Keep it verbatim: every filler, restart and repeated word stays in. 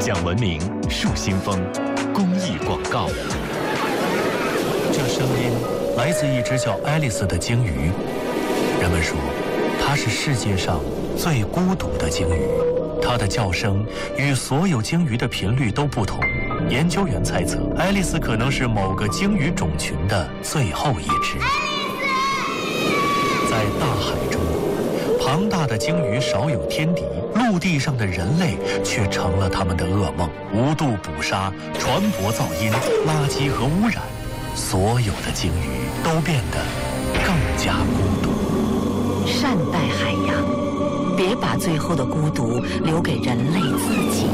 讲文明树新风公益广告。 这声音来自一只叫爱丽丝的鲸鱼。人们说，它是世界上最孤独的鲸鱼。它的叫声与所有鲸鱼的频率都不同。研究员猜测，爱丽丝可能是某个鲸鱼种群的最后一只。在大海中，庞大的鲸鱼少有天敌，陆地上的人类却成了他们的噩梦。无度捕杀、船舶噪音、垃圾和污染，所有的鲸鱼都变得更加孤独。 善待海洋，别把最后的孤独留给人类自己。